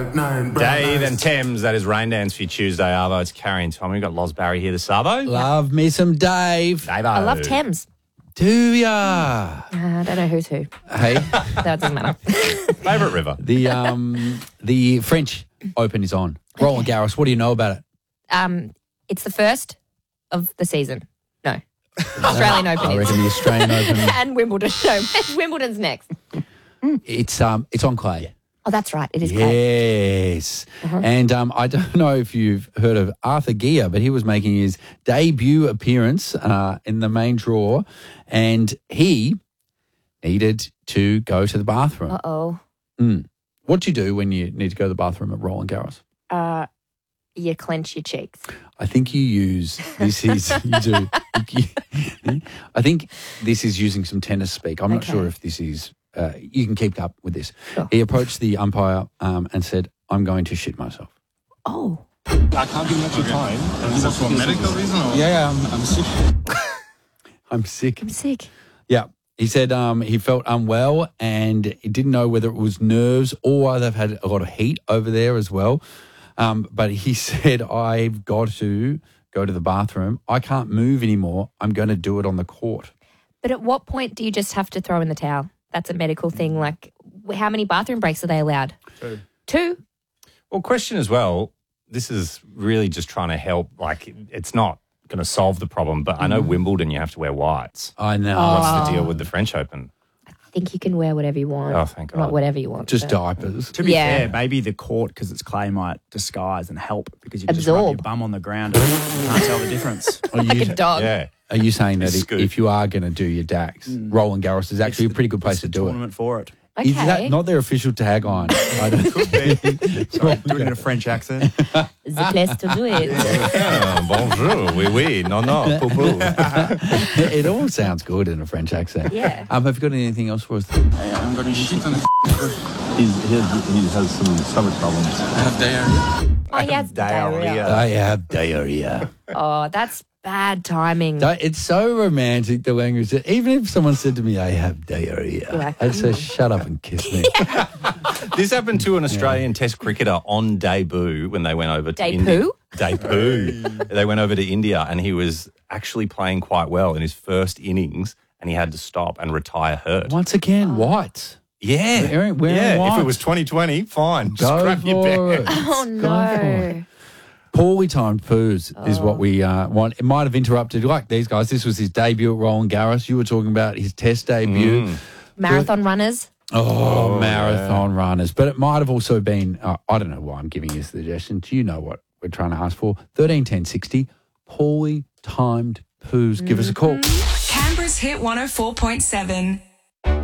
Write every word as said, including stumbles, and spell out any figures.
Dave and Thames, that is Rain Dance for your Tuesday, Arvo. It's Carrie and Tommy. We've got Loz Barry here, the Sabo. Love me some Dave. Dave. I love Thames. Do ya? Uh, I don't know who's who. Hey, That doesn't matter. Favourite river? the um the French Open is on. Roland Garros, what do you know about it? Um, it's the first of the season. No. Australian Open I is. reckon the Australian Open. And Wimbledon. No, Wimbledon's next. It's um it's on clay. Oh, that's right. It is clay. Yes. And um, I don't know if you've heard of Arthur Gia, but he was making his debut appearance uh, in the main draw, and he needed to go to the bathroom. Uh-oh. Mm. What do you do when you need to go to the bathroom at Roland Garros? Uh, you clench your cheeks. I think you use, this is, you do. I think this is using some tennis speak. I'm not Okay. sure if this is, uh, you can keep up with this. Sure. He approached the umpire um, and said, I'm going to shit myself. Oh. I can't give much time. Is that for a medical reason? Or? Yeah, yeah, I'm, I'm sick. I'm sick. I'm sick. Yeah. He said um, he felt unwell and he didn't know whether it was nerves or they've had a lot of heat over there as well. Um, but he said, I've got to go to the bathroom. I can't move anymore. I'm going to do it on the court. But at what point do you just have to throw in the towel? That's a medical thing. Like, wh- how many bathroom breaks are they allowed? Two. Two? Well, question as well, this is really just trying to help. Like, it's not going to solve the problem, but I know Wimbledon, you have to wear whites. I know. What's the deal with the French Open? I think you can wear whatever you want. Oh, thank God. Not whatever you want. Just but- diapers. To be Yeah. fair, maybe the court, because it's clay, might disguise and help because you can just Absorb. rub your bum on the ground and you can't tell the difference. Are Like you, a dog. Yeah. are you saying that if, Scoop. if you are going to do your D A X, Roland Garros is actually a pretty good place It's to the do it? tournament for it. Okay. Is that not their official tagline? I don't Sorry, doing it in a French accent. It's the place to do it. Ah, bonjour, oui, oui, non, non, poo, poo. It all sounds good in a French accent. Yeah. Um, have you got anything else for us? Hey, I'm going to shit on the He's, he, has, he has some stomach problems. I have diarrhea. Oh, yes. Diarrhea. Diarrhea. I have diarrhea. Oh, that's bad timing. That- It's so romantic, the language. That even if someone said to me, I have diarrhea, Like, I'd say, shut up and kiss me. This happened to an Australian Test cricketer on debut when they went over to India. Debut? Debut. They went over to India and he was actually playing quite well in his first innings and he had to stop and retire hurt. Once again, white. Yeah. Wearing- wearing yeah. white. If it was twenty twenty, fine. Just Go grab your for bag. it. Oh, Go for it. no. Poorly timed poos is what we uh, want. It might have interrupted, like these guys. This was his debut at Roland Garros. You were talking about his test debut. Mm. Marathon runners. Oh, marathon runners. But it might have also been, uh, I don't know why I'm giving you suggestions. You know what we're trying to ask for. thirteen ten sixty, poorly timed poos. Give us a call. Canberra's Hit one oh four point seven.